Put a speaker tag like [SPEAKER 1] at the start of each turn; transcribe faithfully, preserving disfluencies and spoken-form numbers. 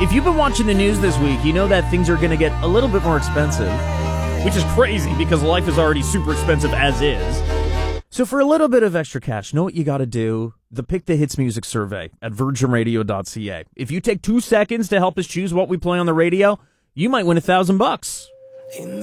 [SPEAKER 1] If you've been watching the news this week, you know that things are going to get a little bit more expensive, which is crazy because life is already super expensive as is. So for a little bit of extra cash, know what you got to do? The Pick the Hits Music Survey at virgin radio dot c a. If you take two seconds to help us choose what we play on the radio, you might win a thousand bucks.